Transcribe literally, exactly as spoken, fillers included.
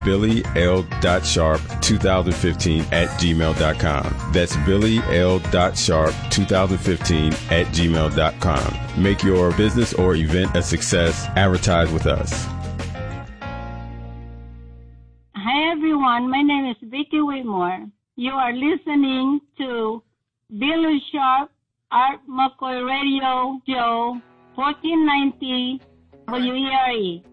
Billy L. Sharp twenty fifteen at gmail dot com. That's Billy L. Sharp twenty fifteen at gmail dot com. Make your business or event a success. Advertise with us. Hi, everyone. My name is Vicky Whitmore. You are listening to Billy Sharp Art McCoy Radio Show fourteen ninety W E R E.